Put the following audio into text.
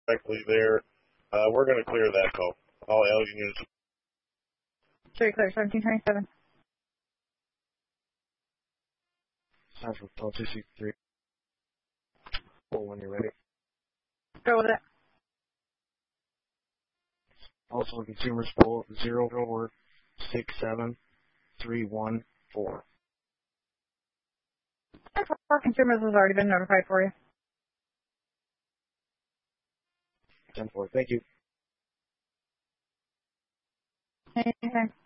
correctly there. We're going to clear that call. All alien units. 3 clear, 1727. Central 263. Pull when you're ready. Go with it. Also, consumers pull 0467314. 4 consumers has already been notified for you. 10-4, thank you. Anything.